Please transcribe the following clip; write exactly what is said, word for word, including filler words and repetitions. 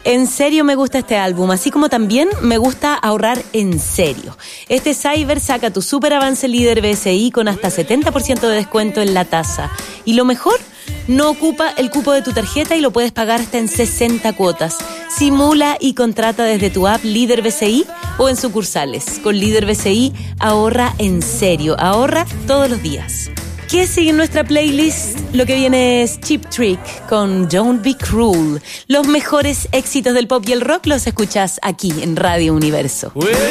En serio me gusta este álbum, así como también me gusta ahorrar en serio. Este Cyber saca tu super avance líder B S I con hasta setenta por ciento de descuento en la tasa. Y lo mejor, no ocupa el cupo de tu tarjeta y lo puedes pagar hasta en sesenta cuotas. Simula y contrata desde tu app Líder B C I o en sucursales. Con Líder B C I, ahorra en serio, ahorra todos los días. ¿Qué sigue en nuestra playlist? Lo que viene es Cheap Trick con Don't Be Cruel. Los mejores éxitos del pop y el rock los escuchas aquí en Radio Universo.